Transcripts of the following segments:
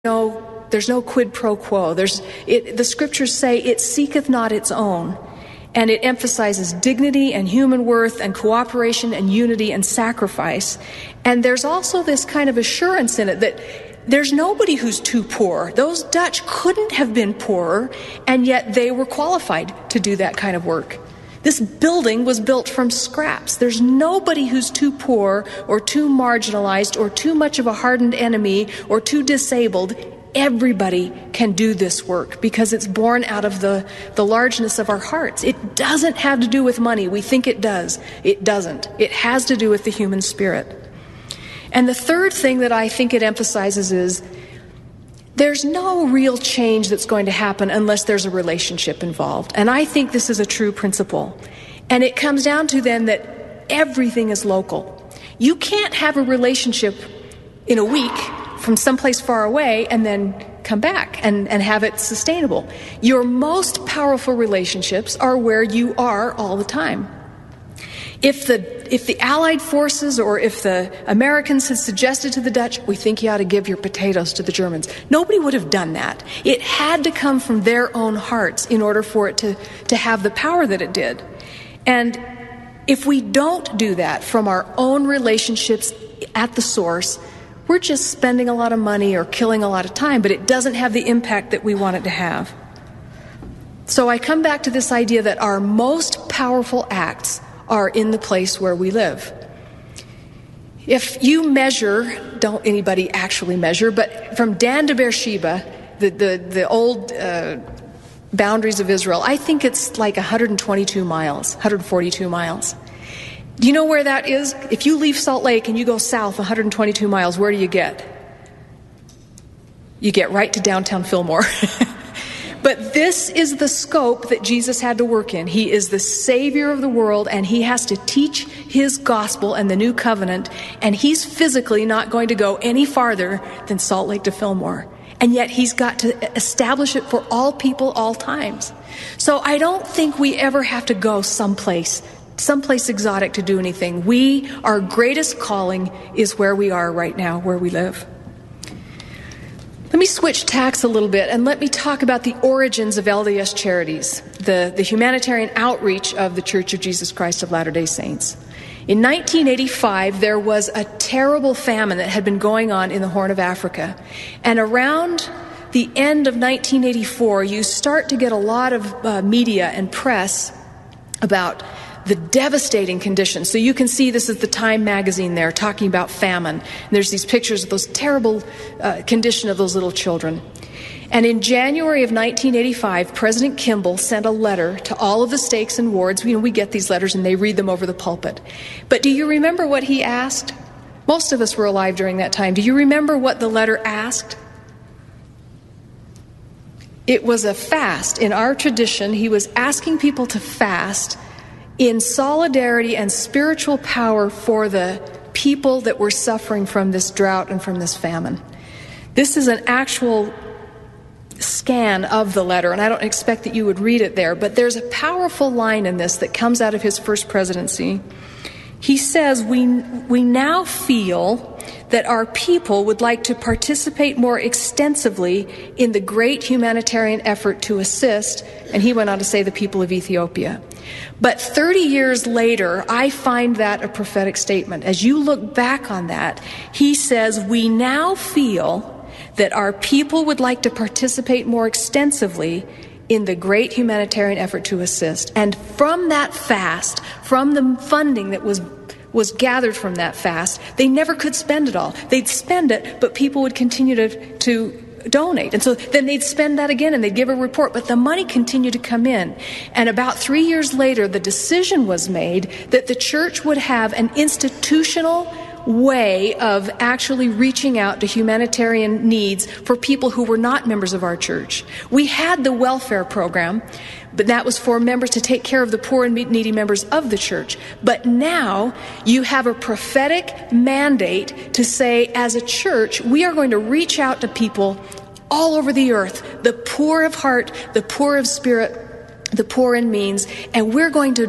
there's no quid pro quo. The scriptures say it seeketh not its own, and it emphasizes dignity and human worth and cooperation and unity and sacrifice. And there's also this kind of assurance in it that there's nobody who's too poor. Those Dutch couldn't have been poorer, and yet they were qualified to do that kind of work. This building was built from scraps. There's nobody who's too poor or too marginalized or too much of a hardened enemy or too disabled. Everybody can do this work because it's born out of the largeness of our hearts. It doesn't have to do with money. We think it does. It doesn't. It has to do with the human spirit. And the third thing that I think it emphasizes is there's no real change that's going to happen unless there's a relationship involved. And I think this is a true principle. And it comes down to then that everything is local. You can't have a relationship in a week from someplace far away and then come back and have it sustainable. Your most powerful relationships are where you are all the time. If the Allied forces or if the Americans had suggested to the Dutch, we think you ought to give your potatoes to the Germans, nobody would have done that. It had to come from their own hearts in order for it to have the power that it did. And if we don't do that from our own relationships at the source, we're just spending a lot of money or killing a lot of time, but it doesn't have the impact that we want it to have. So I come back to this idea that our most powerful acts are in the place where we live. If you measure, don't anybody actually measure, but from Dan to Beersheba, the old boundaries of Israel, I think it's like 122 miles, 142 miles. Do you know where that is? If you leave Salt Lake and you go south 122 miles, where do you get? You get right to downtown Fillmore. But this is the scope that Jesus had to work in. He is the Savior of the world, and he has to teach his gospel and the new covenant, and he's physically not going to go any farther than Salt Lake to Fillmore. And yet he's got to establish it for all people, all times. So I don't think we ever have to go someplace exotic to do anything. Our greatest calling is where we are right now, where we live. Let me switch tacks a little bit and let me talk about the origins of LDS Charities, the humanitarian outreach of the Church of Jesus Christ of Latter-day Saints. In 1985, there was a terrible famine that had been going on in the Horn of Africa. And around the end of 1984, you start to get a lot of media and press about the devastating conditions. So you can see this is the Time magazine there talking about famine. And there's these pictures of those terrible condition of those little children. And in January of 1985, President Kimball sent a letter to all of the stakes and wards. We get these letters and they read them over the pulpit. But do you remember what he asked? Most of us were alive during that time. Do you remember what the letter asked? It was a fast. In our tradition, he was asking people to fast in solidarity and spiritual power for the people that were suffering from this drought and from this famine. This is an actual scan of the letter, and I don't expect that you would read it there, but there's a powerful line in this that comes out of his first presidency. He says, we now feel that our people would like to participate more extensively in the great humanitarian effort to assist, and he went on to say, the people of Ethiopia. But 30 years later, I find that a prophetic statement. As you look back on that, he says, we now feel that our people would like to participate more extensively in the great humanitarian effort to assist. And from that fast, from the funding that was gathered from that fast, they never could spend it all. They'd spend it, but people would continue to donate. And so then they'd spend that again and they'd give a report, but the money continued to come in. And about 3 years later, the decision was made that the church would have an institutional way of actually reaching out to humanitarian needs for people who were not members of our church. We had the welfare program, but that was for members to take care of the poor and needy members of the church. But now you have a prophetic mandate to say, as a church, we are going to reach out to people all over the earth, the poor of heart, the poor of spirit, the poor in means, and we're going to do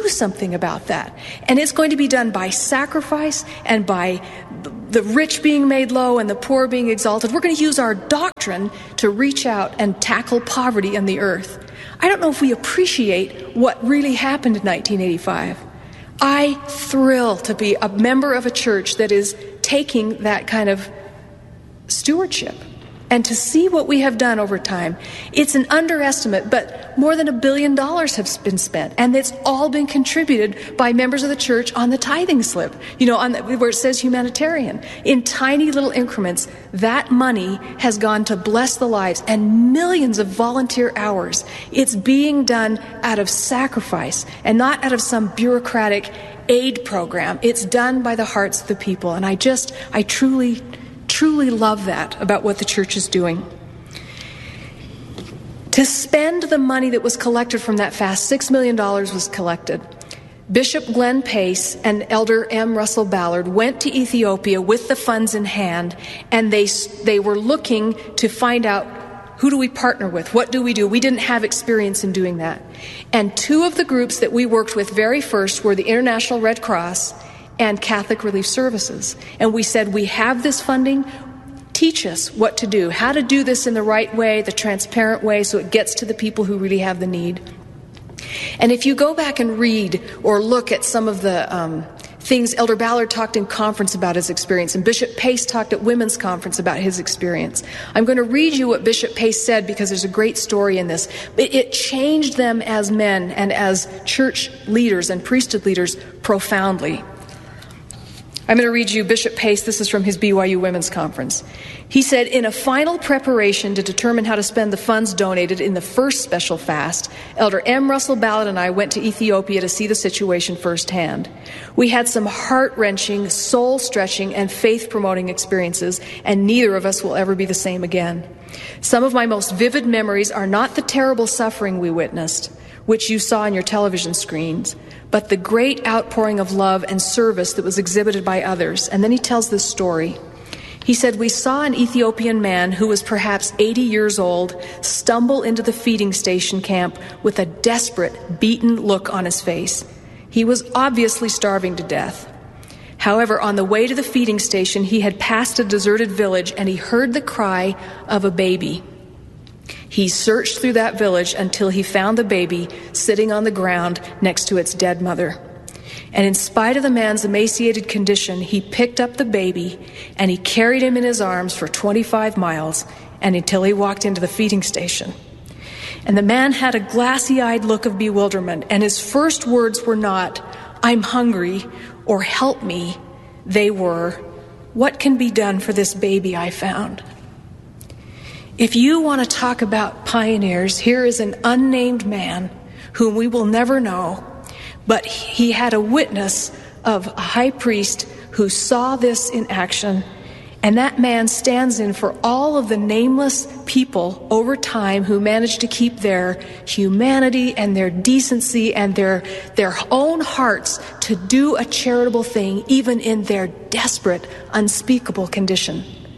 do something about that. And it's going to be done by sacrifice and by the rich being made low and the poor being exalted. We're going to use our doctrine to reach out and tackle poverty in the earth. I don't know if we appreciate what really happened in 1985. I thrill to be a member of a church that is taking that kind of stewardship and to see what we have done over time. It's an underestimate, but more than $1 billion have been spent, and it's all been contributed by members of the church on the tithing slip, where it says humanitarian. In tiny little increments, that money has gone to bless the lives and millions of volunteer hours. It's being done out of sacrifice and not out of some bureaucratic aid program. It's done by the hearts of the people, and I truly love that about what the church is doing. To spend the money that was collected from that fast, $6 million was collected. Bishop Glenn Pace and Elder M. Russell Ballard went to Ethiopia with the funds in hand, and they were looking to find out, who do we partner with? What do? We didn't have experience in doing that. And two of the groups that we worked with very first were the International Red Cross and Catholic Relief Services. And we said, we have this funding, teach us what to do, how to do this in the right way, the transparent way, so it gets to the people who really have the need. And if you go back and read or look at some of the things Elder Ballard talked in conference about his experience, and Bishop Pace talked at women's conference about his experience. I'm going to read you what Bishop Pace said because there's a great story in this. It changed them as men and as church leaders and priesthood leaders profoundly. I'm going to read you Bishop Pace. This is from his BYU Women's Conference. He said, in a final preparation to determine how to spend the funds donated in the first special fast, Elder M. Russell Ballard and I went to Ethiopia to see the situation firsthand. We had some heart-wrenching, soul-stretching, and faith-promoting experiences, and neither of us will ever be the same again. Some of my most vivid memories are not the terrible suffering we witnessed, which you saw on your television screens, but the great outpouring of love and service that was exhibited by others. And then he tells this story. He said, we saw an Ethiopian man who was perhaps 80 years old stumble into the feeding station camp with a desperate, beaten look on his face. He was obviously starving to death. However, on the way to the feeding station, he had passed a deserted village and he heard the cry of a baby. He searched through that village until he found the baby sitting on the ground next to its dead mother. And in spite of the man's emaciated condition, he picked up the baby and he carried him in his arms for 25 miles and until he walked into the feeding station. And the man had a glassy-eyed look of bewilderment, and his first words were not, I'm hungry, or help me. They were, what can be done for this baby I found? If you want to talk about pioneers, here is an unnamed man whom we will never know, but he had a witness of a high priest who saw this in action, and that man stands in for all of the nameless people over time who managed to keep their humanity and their decency and their own hearts to do a charitable thing even in their desperate, unspeakable condition.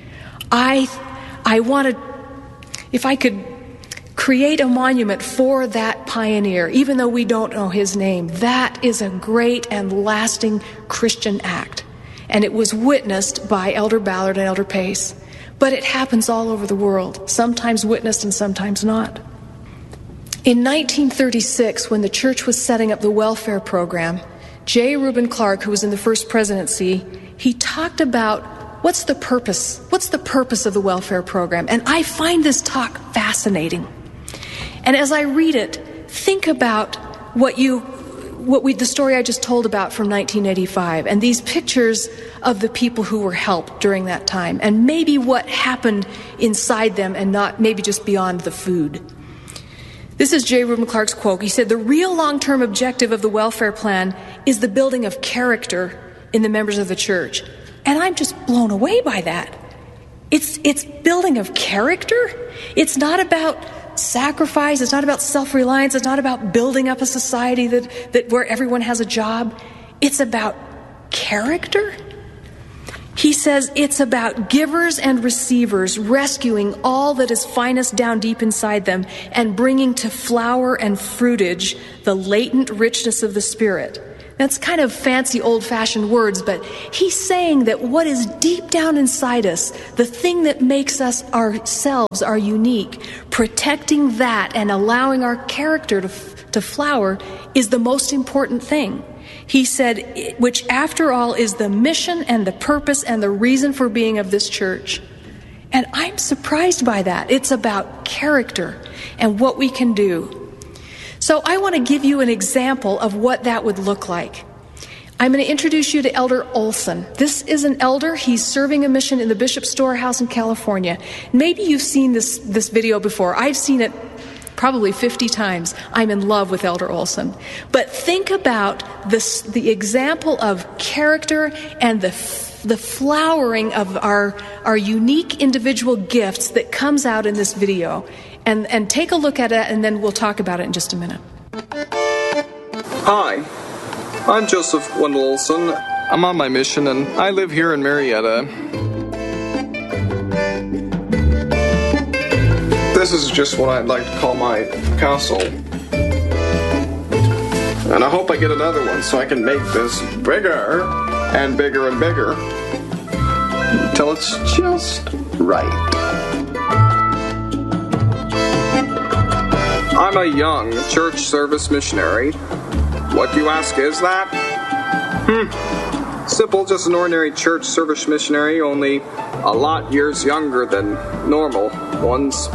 I wanted, if I could create a monument for that pioneer, even though we don't know his name, that is a great and lasting Christian act. And it was witnessed by Elder Ballard and Elder Pace. But it happens all over the world, sometimes witnessed and sometimes not. In 1936, when the church was setting up the welfare program, J. Reuben Clark, who was in the first presidency, he talked about what's the purpose of the welfare program. And I find this talk fascinating. And as I read it, think about the story I just told about from 1985 and these pictures of the people who were helped during that time and maybe what happened inside them and not maybe just beyond the food. This is J. Reuben Clark's quote. He said, the real long-term objective of the welfare plan is the building of character in the members of the church. And I'm just blown away by that. It's building of character. It's not about sacrifice. It's not about self-reliance. It's not about building up a society that where everyone has a job. It's about character. He says it's about givers and receivers rescuing all that is finest down deep inside them and bringing to flower and fruitage the latent richness of the Spirit. That's kind of fancy, old-fashioned words, but he's saying that what is deep down inside us, the thing that makes us ourselves, our unique, protecting that and allowing our character to flower is the most important thing. He said, which after all is the mission and the purpose and the reason for being of this church. And I'm surprised by that. It's about character and what we can do. So I want to give you an example of what that would look like. I'm going to introduce you to Elder Olson. This is an elder. He's serving a mission in the Bishop's Storehouse in California. Maybe you've seen this video before. I've seen it probably 50 times. I'm in love with Elder Olson. But think about the example of character and the flowering of our unique individual gifts that comes out in this video. And take a look at it, and then we'll talk about it in just a minute. Hi, I'm Joseph Wendell Olson. I'm on my mission, and I live here in Marietta. This is just what I'd like to call my castle. And I hope I get another one so I can make this bigger and bigger and bigger until it's just right. I'm a young church service missionary. What you ask is that? Simple, just an ordinary church service missionary, only a lot years younger than normal ones.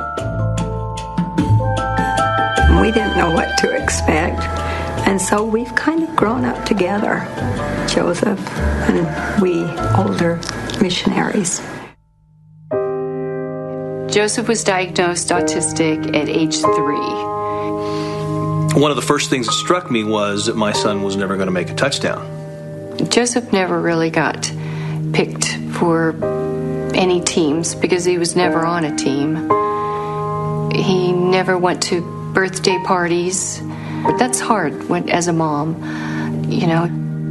We didn't know what to expect, and so we've kind of grown up together, Joseph and we older missionaries. Joseph was diagnosed autistic at age 3. One of the first things that struck me was that my son was never going to make a touchdown. Joseph never really got picked for any teams because he was never on a team. He never went to birthday parties. That's hard as a mom, you know.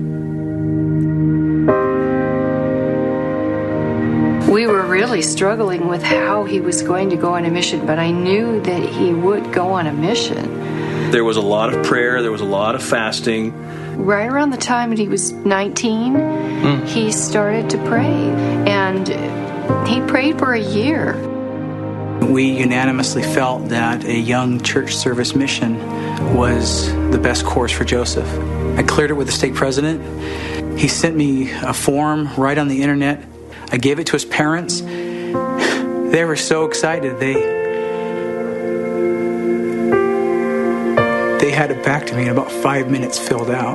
We were really struggling with how he was going to go on a mission, but I knew that he would go on a mission. There was a lot of prayer, there was a lot of fasting. Right around the time that he was 19, he started to pray, and he prayed for a year. We unanimously felt that a young church service mission was the best course for Joseph. I cleared it with the stake president. He sent me a form right on the internet. I gave it to his parents. They were so excited. They had it back to me in about 5 minutes filled out.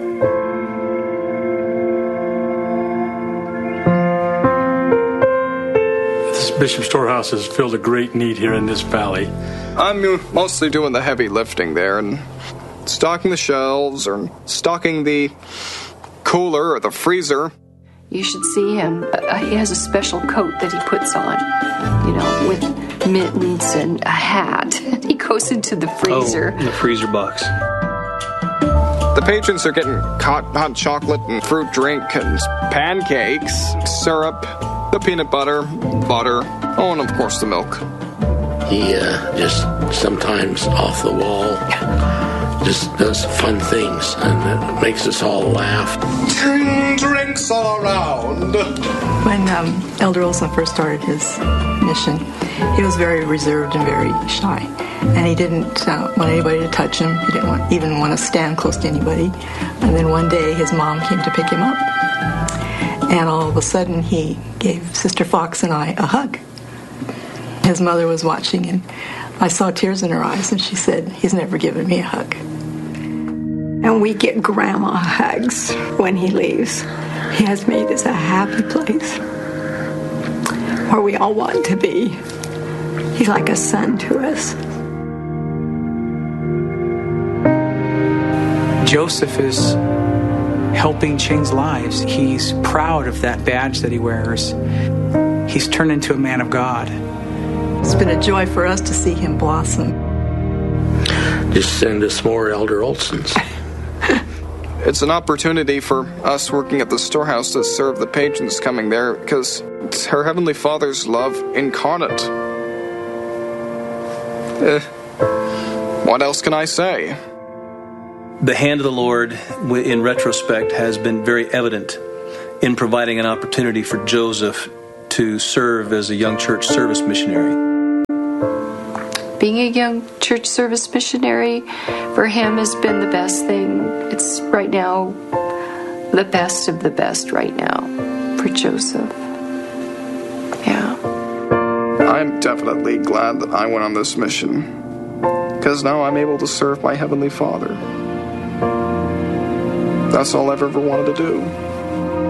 This Bishop Storehouse has filled a great need here in this valley. I'm mostly doing the heavy lifting there and stocking the shelves or stocking the cooler or the freezer. You should see him. He has a special coat that he puts on, you know, with mittens and a hat. He goes into the freezer. Oh, in the freezer box. The patrons are getting hot chocolate and fruit drink and pancakes, syrup, the peanut butter, oh, and of course the milk. He just sometimes off the wall just does fun things, and it makes us all laugh. Drinks all around. When Elder Olson first started his mission, he was very reserved and very shy. And he didn't want anybody to touch him. He didn't even want to stand close to anybody. And then one day his mom came to pick him up. And all of a sudden he gave Sister Fox and I a hug. His mother was watching, and I saw tears in her eyes, and she said, "He's never given me a hug." And we get grandma hugs when he leaves. He has made this a happy place where we all want to be. He's like a son to us. Joseph is helping change lives. He's proud of that badge that he wears. He's turned into a man of God. It's been a joy for us to see him blossom. Just send us more Elder Olsons. It's an opportunity for us working at the storehouse to serve the patrons coming there, because it's her Heavenly Father's love incarnate. What else can I say? The hand of the Lord, in retrospect, has been very evident in providing an opportunity for Joseph to serve as a young church service missionary. Being a young church service missionary for him has been the best thing. It's right now the best of the best right now for Joseph. Yeah. I'm definitely glad that I went on this mission, because now I'm able to serve my Heavenly Father. That's all I've ever wanted to do.